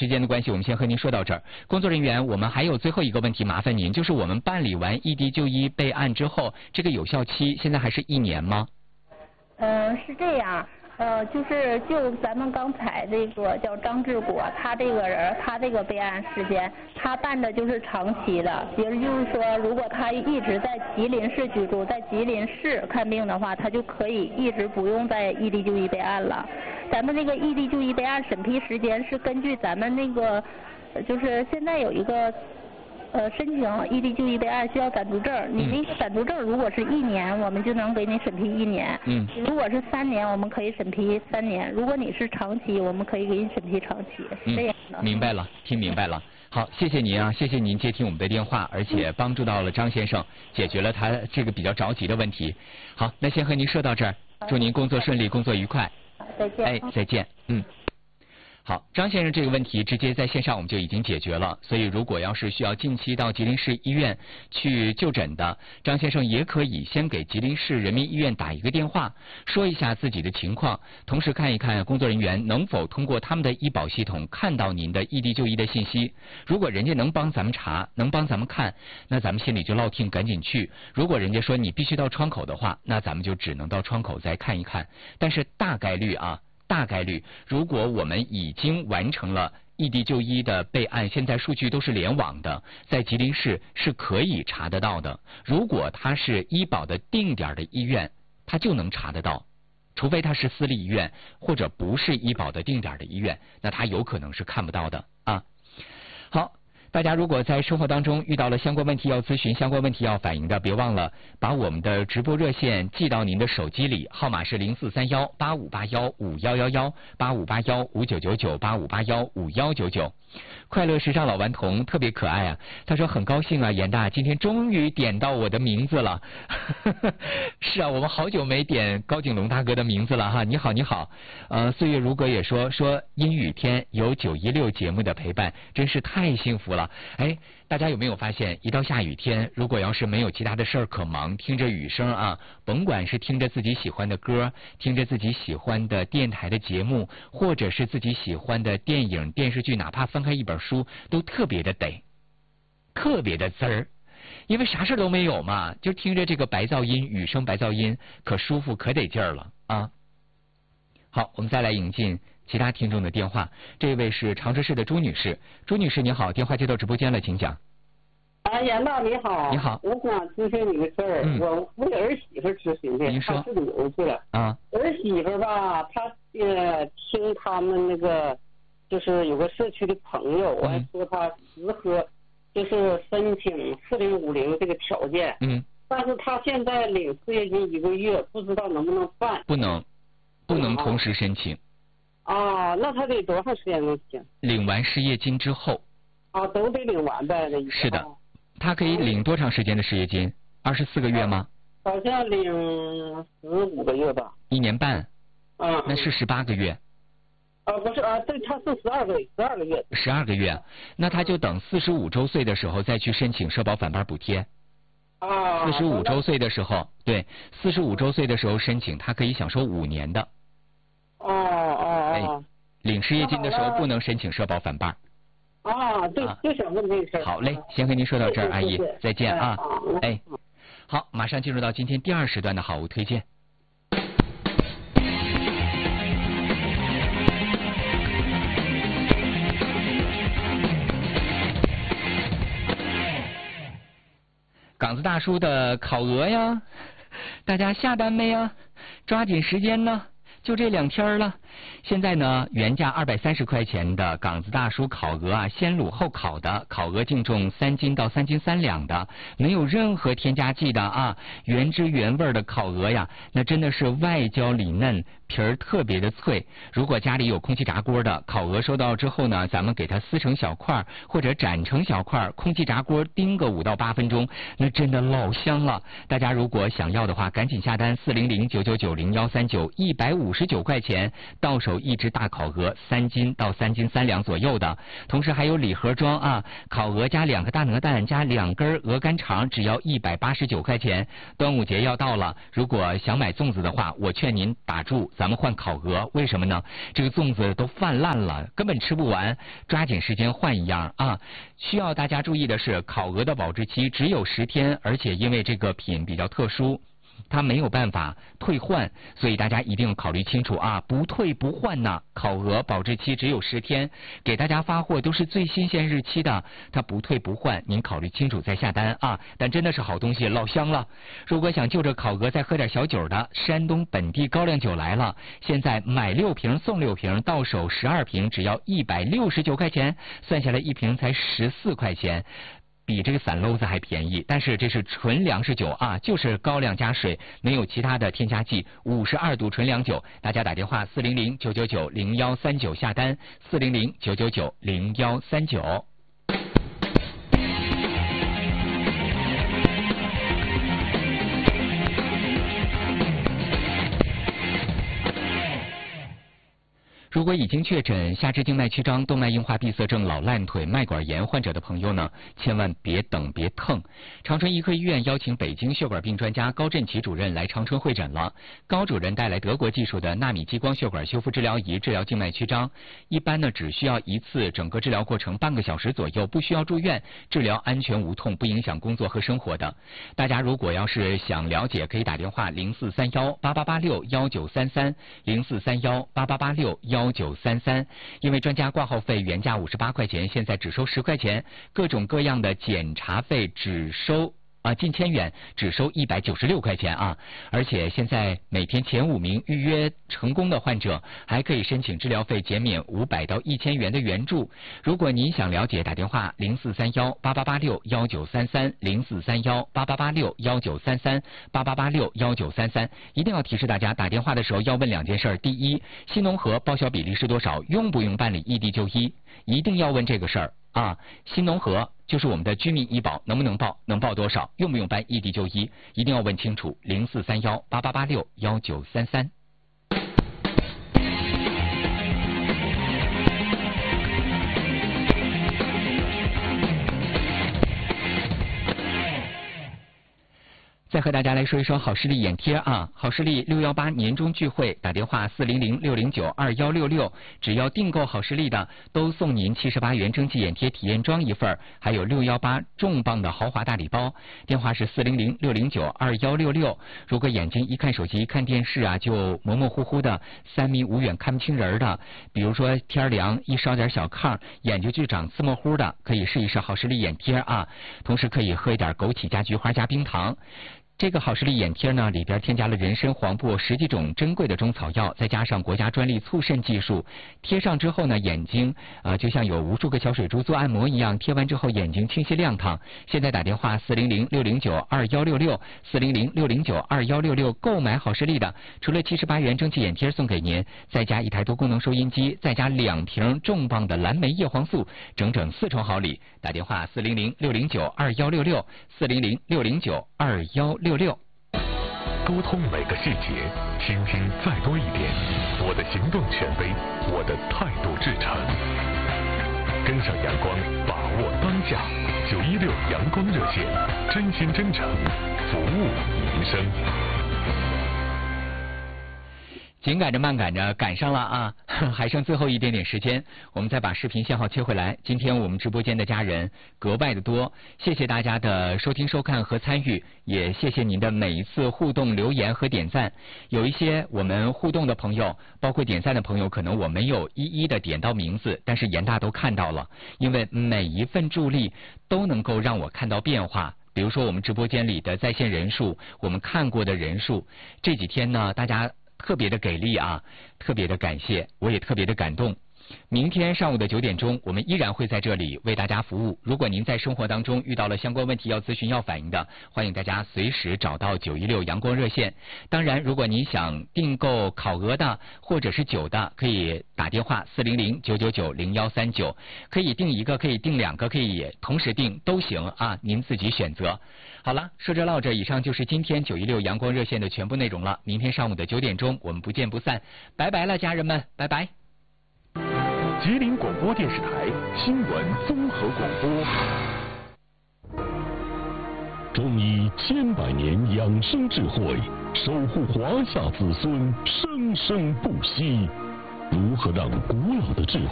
时间的关系，我们先和您说到这儿。工作人员，我们还有最后一个问题，麻烦您，就是我们办理完异地就医备案之后，这个有效期现在还是1年吗？ 是这样。就咱们刚才这个叫张志国，他这个人，他这个备案时间，他办的就是长期的，也就是说，如果他一直在吉林市居住，在吉林市看病的话，他就可以一直不用在异地就医备案了。咱们这个异地就医备案审批时间是根据咱们那个，就是现在有一个。申请异地就医备案需要暂住证，你那个暂住证如果是1年，我们就能给你审批1年。如果是3年，我们可以审批3年。如果你是长期，我们可以给你审批长期，是这样的。 明白了，听明白了。好，谢谢您啊，谢谢您接听我们的电话，而且帮助到了张先生，解决了他这个比较着急的问题。好，那先和您说到这儿，祝您工作顺利，工作愉快。 再见。 哎，再见。好，张先生这个问题直接在线上我们就已经解决了，所以如果要是需要近期到吉林市医院去就诊的，张先生也可以先给吉林市人民医院打一个电话，说一下自己的情况，同时看一看工作人员能否通过他们的医保系统看到您的异地就医的信息。如果人家能帮咱们查，能帮咱们看，那咱们心里就落听赶紧去。如果人家说你必须到窗口的话，那咱们就只能到窗口再看一看。但是大概率，如果我们已经完成了异地就医的备案，现在数据都是联网的，在吉林市是可以查得到的。如果它是医保的定点的医院，它就能查得到，除非它是私立医院或者不是医保的定点的医院，那它有可能是看不到的啊。好。大家如果在生活当中遇到了相关问题要咨询、相关问题要反映的，别忘了把我们的直播热线记到您的手机里，号码是0431-8581-5111，8581-5999，8581-5199。快乐时尚老顽童特别可爱啊，他说很高兴啊，严大今天终于点到我的名字了。是啊，我们好久没点高景龙大哥的名字了哈。你好，你好。岁月如歌也说阴雨天有916节目的陪伴，真是太幸福了。哎，大家有没有发现，一到下雨天，如果要是没有其他的事儿可忙，听着雨声啊，甭管是听着自己喜欢的歌，听着自己喜欢的电台的节目，或者是自己喜欢的电影电视剧，哪怕翻开一本书，都特别的得，特别的滋儿。因为啥事都没有嘛，就听着这个白噪音，雨声白噪音，可舒服可得劲儿了啊。好，我们再来引进其他听众的电话。这位是长春市的朱女士，朱女士你好，电话接到直播间了，请讲。 严大你好。 你好。 我想咨询你个事儿，我为儿媳妇咨询的，她45岁了。儿媳妇吧，她听他们那个，就是有个社区的朋友，完说她适合，就是申请4050这个条件。但是她现在领失业金1个月，不知道能不能办。不能同时申请。 那她得多长时间能行？ 领完失业金之后。 都得领完呗，这意思。 是的。他可以领多长时间的失业金？24个月吗？ 好像领15个月吧。 1年半。那是18个月。 不是对，他是12个月。 12个月，那他就等45周岁的时候再去申请社保返班补贴。45周岁的时候，对，45周岁的时候申请，他可以享受5年的。领失业金的时候不能申请社保返班。 对，就想问这个事儿。 好嘞，先跟您说到这儿，阿姨，再见啊。好，马上进入到今天第2时段的好物推荐。港子大叔的烤鹅呀，大家下单没呀？抓紧时间呢，就这2天了。现在呢，原价230块钱的港子大叔烤鹅啊，先卤后烤的，烤鹅净重3斤到3斤3两的，没有任何添加剂的啊，原汁原味的烤鹅呀，那真的是外焦里嫩，皮儿特别的脆。如果家里有空气炸锅的，烤鹅收到之后呢，咱们给它撕成小块或者斩成小块，空气炸锅叮个5到8分钟，那真的老香了。大家如果想要的话，赶紧下单400-999-0139，159块钱到手1只大烤鹅3斤到3斤3两左右的，同时还有礼盒装啊，烤鹅加2个大鹅蛋加2根鹅肝肠，只要189块钱。端午节要到了，如果想买粽子的话，我劝您打住，咱们换烤鹅。为什么呢？这个粽子都泛烂了，根本吃不完，抓紧时间换一样啊。需要大家注意的是，烤鹅的保质期只有10天，而且因为这个品比较特殊，它没有办法退换，所以大家一定要考虑清楚啊，不退不换呢。烤鹅保质期只有10天，给大家发货都是最新鲜日期的，它不退不换，您考虑清楚再下单啊。但真的是好东西，老香了。如果想就着烤鹅再喝点小酒的，山东本地高粱酒来了，现在买6瓶送6瓶，到手12瓶，只要169块钱，算下来1瓶才14块钱。比这个散篓子还便宜，但是这是纯粮食酒啊，就是高粱加水，没有其他的添加剂，52度纯粮酒。大家打电话400-999-0139下单，400-999-0139。如果已经确诊下肢静脉曲张、动脉硬化闭塞症、老烂腿、脉管炎患者的朋友呢，千万别等别蹭。长春医科医院邀请北京血管病专家高振奇主任来长春会诊了。高主任带来德国技术的纳米激光血管修复治疗仪治疗静脉曲张，一般呢只需要1次，整个治疗过程半个小时左右，不需要住院，治疗安全无痛，不影响工作和生活的。大家如果要是想了解，可以打电话04318861933043，043188619330。因为专家挂号费原价58块钱，现在只收10块钱，各种各样的检查费只收近1000元，只收196块钱啊！而且现在每天前5名预约成功的患者，还可以申请治疗费减免500到1000元的援助。如果您想了解，打电话043188861933，043188861933，88861933，一定要提示大家，打电话的时候要问2件事：第一，新农合报销比例是多少？用不用办理异地就医？一定要问这个事儿啊！新农合就是我们的居民医保，能不能报？能报多少？用不用办异地就医？一定要问清楚。043188861933。再和大家来说一说好视力眼贴啊，好视力618年终聚会，打电话400-609-2166，只要订购好视力的，都送您78元蒸汽眼贴体验装1份，还有618重磅的豪华大礼包。电话是400-609-2166。如果眼睛一看手机、看电视啊，就模模糊糊的，3米5远看不清人的，比如说天凉一烧点小炕，眼睛就长刺模糊的，可以试一试好视力眼贴啊。同时可以喝一点枸杞加菊花加冰糖。这个好视力眼贴呢，里边添加了人参、黄柏10几种珍贵的中草药，再加上国家专利促渗技术，贴上之后呢，眼睛就像有无数个小水珠做按摩一样，贴完之后眼睛清晰亮堂。现在打电话400-609-2166，400-609-2166，购买好视力的，除了78元蒸汽眼贴送给您，再加1台多功能收音机，再加2瓶重磅的蓝莓叶黄素，整整4重好礼。打电话400-609-2166，400-609-2166。 沟通每个细节，倾听再多一点。我的行动权威，我的态度至诚。跟上阳光，把握当下。916阳光热线，真心真诚，服务民生。 紧赶着慢赶着赶上了啊，还剩最后一点点时间，我们再把视频信号切回来。今天我们直播间的家人格外的多，谢谢大家的收听收看和参与，也谢谢您的每一次互动留言和点赞。有一些我们互动的朋友，包括点赞的朋友，可能我没有一一的点到名字，但是严大都看到了，因为每一份助力都能够让我看到变化。比如说我们直播间里的在线人数，我们看过的人数，这几天呢大家特别的给力啊，特别的感谢，我也特别的感动。 明天上午的9点钟，我们依然会在这里为大家服务。如果您在生活当中遇到了相关问题要咨询要反映的，欢迎大家随时找到916阳光热线。当然，如果您想订购烤鹅的或者是酒的，可以打电话400-999-0139，可以订一个，可以订2个，可以同时订都行啊，您自己选择。好了，说着唠着，以上就是今天916阳光热线的全部内容了。明天上午的9点钟，我们不见不散，拜拜了，家人们，拜拜。 吉林广播电视台新闻综合广播。中医千百年养生智慧，守护华夏子孙生生不息。如何让古老的智慧